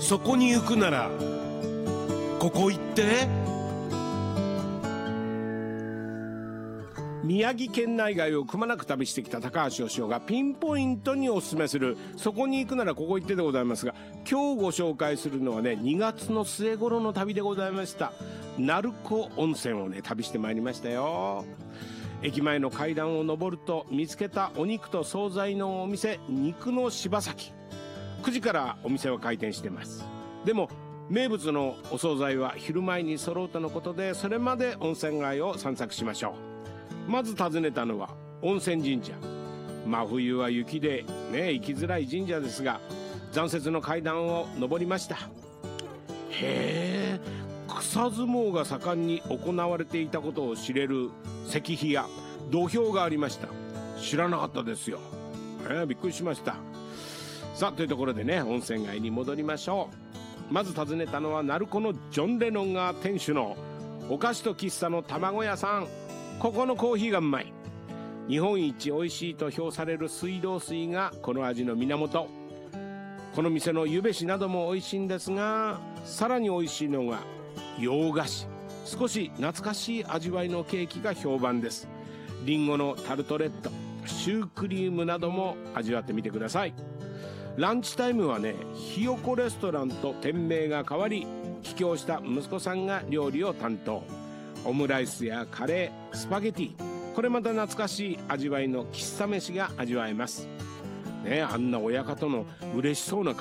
そこに行くならここ行って。宮城県内外をくまなく旅してきた高橋義雄がピンポイントにおすすめするそこに行くならここ行ってでございますが、今日ご紹介するのはね、2月の末頃の旅でございました。鳴子温泉をね旅してまいりましたよ。駅前の階段を上ると見つけたお肉と惣菜のお店、肉の柴崎。9時からお店は開店してます。でも名物のお惣菜は昼前に揃うとのことで、それまで温泉街を散策しましょう。まず訪ねたのは温泉神社。真冬は雪でね行きづらい神社ですが、残雪の階段を上りました。へえ、草相撲が盛んに行われていたことを知れる石碑や土俵がありました。知らなかったですよ。びっくりしました。さあというところでね、温泉街に戻りましょう。まず訪ねたのは鳴子のジョン・レノンが店主のお菓子と喫茶の卵屋さん。ここのコーヒーがうまい。日本一美味しいと評される水道水がこの味の源。この店のゆべしなども美味しいんですが、さらに美味しいのが洋菓子。少し懐かしい味わいのケーキが評判です。リンゴのタルトレット、シュークリームなども味わってみてください。ランチタイムはね、ひよこレストランと店名が変わり、帰郷した息子さんが料理を担当。オムライスやカレー、スパゲティ、これまた懐かしい味わいの喫茶飯が味わえますね。あんな親方の嬉しそうな